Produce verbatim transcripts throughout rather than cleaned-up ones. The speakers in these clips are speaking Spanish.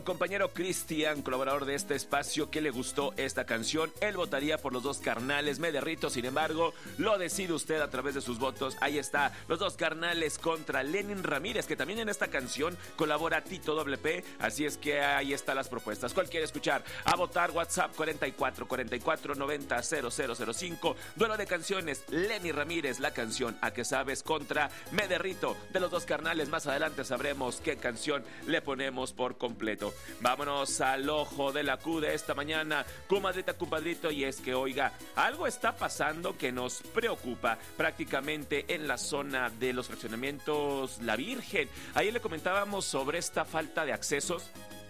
Compañero Cristian, colaborador de este espacio, que le gustó esta canción. Él votaría por Los Dos Carnales, Me Derrito. Sin embargo, lo decide usted a través de sus votos. Ahí está, Los Dos Carnales contra Lenin Ramírez, que también en esta canción colabora Tito W P. Así es que ahí están las propuestas. ¿Cuál quiere escuchar? A votar, WhatsApp cuarenta y cuatro, cuarenta y cuatro, noventa, cero cero cero cinco. Duelo de canciones, Lenin Ramírez, la canción A Que Sabes, contra Me Derrito de Los Dos Carnales. Más adelante sabremos qué canción le ponemos por completo. Vámonos al ojo de la Q de esta mañana, comadrita, compadrito, y es que, oiga, algo está pasando que nos preocupa prácticamente en la zona de los fraccionamientos La Virgen. Ayer le comentábamos sobre esta falta de accesos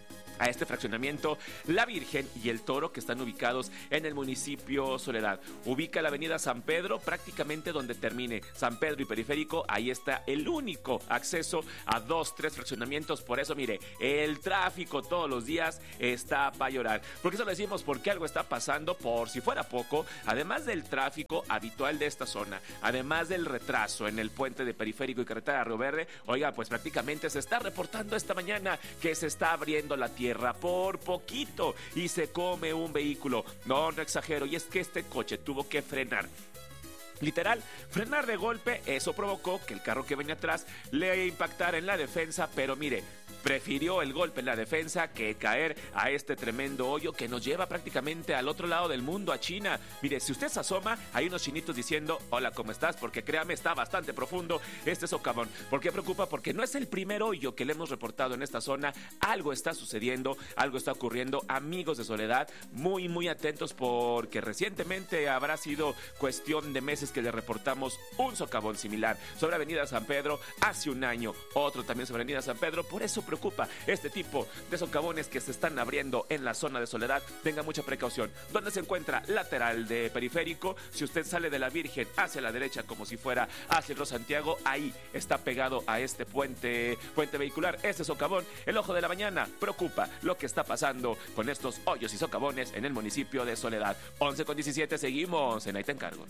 a este fraccionamiento La Virgen y El Toro, que están ubicados en el municipio Soledad. Ubica la avenida San Pedro, prácticamente donde termine San Pedro y Periférico. Ahí está el único acceso a dos, tres fraccionamientos. Por eso, mire, el tráfico todos los días está para llorar. Porque eso lo decimos porque algo está pasando, por si fuera poco. Además del tráfico habitual de esta zona, además del retraso en el puente de Periférico y carretera de Río Verde, oiga, pues prácticamente se está reportando esta mañana que se está abriendo la tierra por poquito y se come un vehículo. No, no exagero, y es que este coche tuvo que frenar. Literal, frenar de golpe. Eso provocó que el carro que venía atrás le impactara en la defensa, pero mire, prefirió el golpe en la defensa que caer a este tremendo hoyo que nos lleva prácticamente al otro lado del mundo, a China. Mire, si usted se asoma, hay unos chinitos diciendo, hola, ¿cómo estás? Porque créame, está bastante profundo este socavón. ¿Por qué preocupa? Porque no es el primer hoyo que le hemos reportado en esta zona. Algo está sucediendo, algo está ocurriendo. Amigos de Soledad, muy, muy atentos, porque recientemente habrá sido cuestión de meses que le reportamos un socavón similar sobre Avenida San Pedro hace un año, otro también sobre Avenida San Pedro. Por eso preocupa este tipo de socavones que se están abriendo en la zona de Soledad. Tenga mucha precaución. ¿Dónde se encuentra? Lateral de Periférico. Si usted sale de La Virgen hacia la derecha, como si fuera hacia el Río Santiago, ahí está pegado a este puente, puente vehicular, este socavón. El ojo de la mañana preocupa lo que está pasando con estos hoyos y socavones en el municipio de Soledad. once con diecisiete, seguimos en Ahí Te Encargo.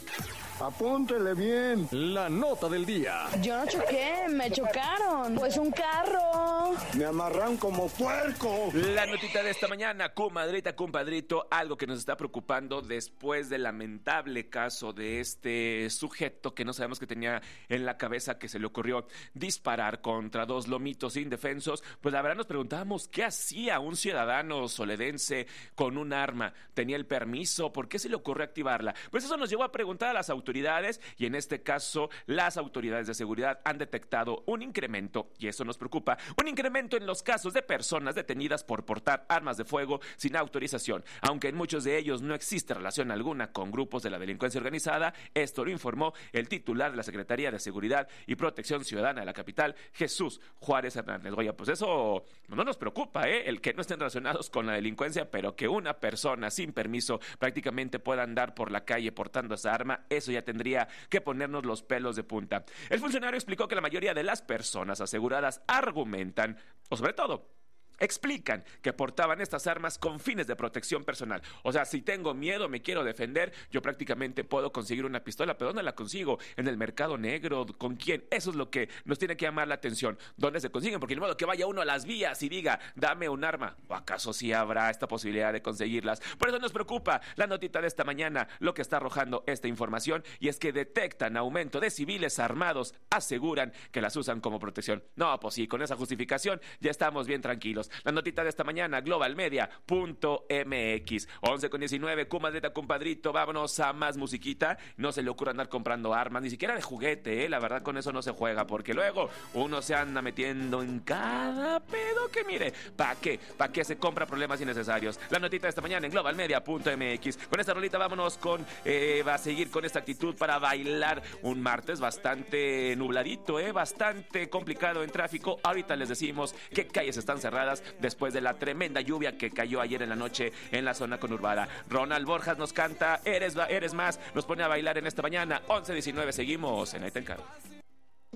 Apúntele bien. La nota del día. Yo no choqué, me chocaron. Pues un carro. Me amarran como puerco. La notita de esta mañana, comadrita, compadrito, algo que nos está preocupando después del lamentable caso de este sujeto que no sabemos qué tenía en la cabeza, que se le ocurrió disparar contra dos lomitos indefensos. Pues la verdad nos preguntábamos qué hacía un ciudadano soledense con un arma. ¿Tenía el permiso? ¿Por qué se le ocurrió activarla? Pues eso nos llevó a preguntar a las autoridades. Y en este caso, las autoridades de seguridad han detectado un incremento, y eso nos preocupa, un incremento en los casos de personas detenidas por portar armas de fuego sin autorización. Aunque en muchos de ellos no existe relación alguna con grupos de la delincuencia organizada, esto lo informó el titular de la Secretaría de Seguridad y Protección Ciudadana de la capital, Jesús Juárez Hernández. Oye, pues eso no nos preocupa, ¿eh? El que no estén relacionados con la delincuencia, pero que una persona sin permiso prácticamente pueda andar por la calle portando esa arma, eso ya tendría que ponernos los pelos de punta. El funcionario explicó que la mayoría de las personas aseguradas argumentan, o sobre todo, explican que portaban estas armas con fines de protección personal. O sea, si tengo miedo, me quiero defender, yo prácticamente puedo conseguir una pistola. ¿Pero dónde la consigo? ¿En el mercado negro? ¿Con quién? Eso es lo que nos tiene que llamar la atención. ¿Dónde se consiguen? Porque ni modo que vaya uno a las vías y diga, dame un arma. ¿O acaso sí habrá esta posibilidad de conseguirlas? Por eso nos preocupa la notita de esta mañana, lo que está arrojando esta información, y es que detectan aumento de civiles armados, aseguran que las usan como protección. No, pues sí, con esa justificación ya estamos bien tranquilos. La notita de esta mañana, global media punto m x. once con diecinueve, comadrita, compadrito, vámonos a más musiquita. No se le ocurra andar comprando armas, ni siquiera de juguete, ¿eh? La verdad, con eso no se juega, porque luego uno se anda metiendo en cada pedo que mire. ¿Para qué? ¿Para qué se compra problemas innecesarios? La notita de esta mañana en global media punto m x. Con esta rolita vámonos con, eh, va a seguir con esta actitud para bailar un martes bastante nubladito, ¿eh? Bastante complicado en tráfico. Ahorita les decimos qué calles están cerradas después de la tremenda lluvia que cayó ayer en la noche en la zona conurbada. Ronald Borjas nos canta Eres, eres más, nos pone a bailar en esta mañana. once diecinueve, seguimos en Ahí Te Encargo.